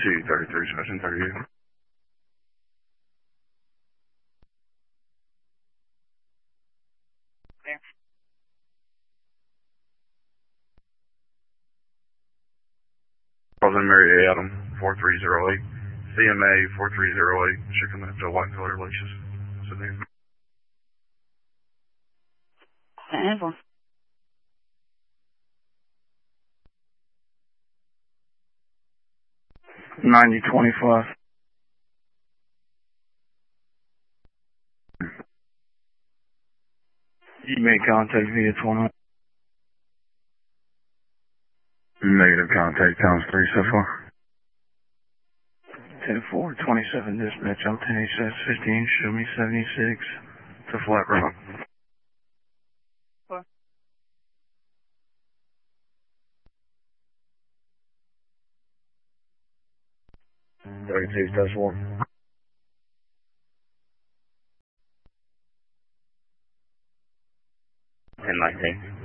233, Section 38. Calling Mary Adam 4308. CMA 4308. Chicken up to white color laces. That's the name. Ever. 9025. You made contact via 20. Negative contact times 3 so far. 10-4, 27 dispatch. I'm 10 15. Show me 76. It's a flat route. 32-1. 1019.